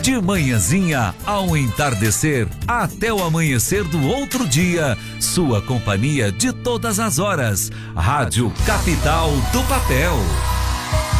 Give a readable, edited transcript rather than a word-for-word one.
De manhãzinha ao entardecer, até o amanhecer do outro dia, sua companhia de todas as horas. Rádio Capital do Papel.